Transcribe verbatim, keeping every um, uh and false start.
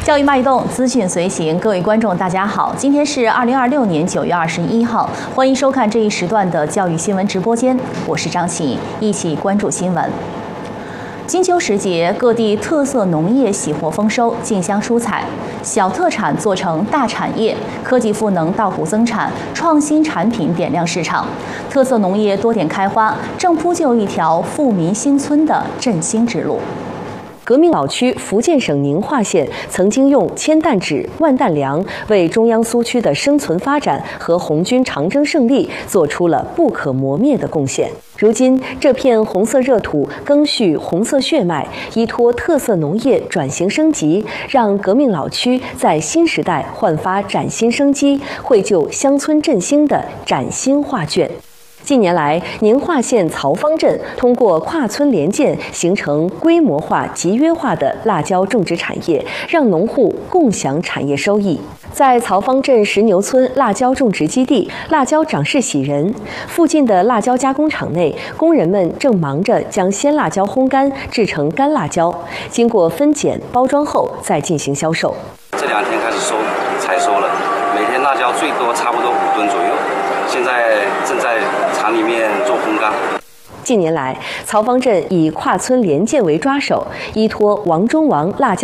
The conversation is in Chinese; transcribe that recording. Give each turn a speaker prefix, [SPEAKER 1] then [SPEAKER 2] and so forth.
[SPEAKER 1] 教育脉动，资讯随行，各位观众，大家好，今天是二零二六年九月二十一号，欢迎收看这一时段的教育新闻直播间，我是张琪，一起关注新闻。金秋时节，各地特色农业喜获丰收，竞相蔬菜，小特产做成大产业，科技赋能稻谷增产，创新产品点亮市场，特色农业多点开花，正铺就一条富民兴村的振兴之路。革命老区福建省宁化县曾经用千担纸、万担粮为中央苏区的生存发展和红军长征胜利做出了不可磨灭的贡献。如今，这片红色热土赓续红色血脉，依托特色农业转型升级，让革命老区在新时代焕发崭新生机，绘就乡村振兴的崭新画卷。近年来，宁化县曹坊镇通过跨村联建，形成规模化、集约化的辣椒种植产业，让农户共享产业收益。在曹坊镇石牛村辣椒种植基地，辣椒长势喜人。附近的辣椒加工厂内，工人们正忙着将鲜辣椒烘干，制成干辣椒，经过分拣、包装后再进行销售。
[SPEAKER 2] 这两天开始收采收了，每天辣椒最多差不多五吨左右。现在正在厂里面做烘干。
[SPEAKER 1] 近年来，曹坊镇以跨村联建为抓手，依托王中王辣椒